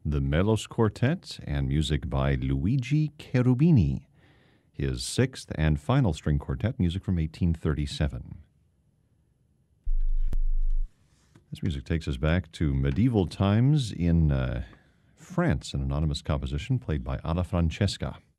the Melos Quartet, and music by Luigi Cherubini, his sixth and final string quartet, music from 1837. This music takes us back to medieval times in France, an anonymous composition played by Alla Francesca.